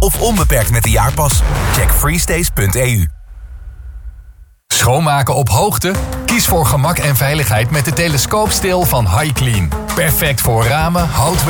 of onbeperkt met de jaarpas. Check freestays.eu. Schoonmaken op hoogte? Kies voor gemak en veiligheid met de telescoopstil van HiClean. Perfect voor ramen, houtwerk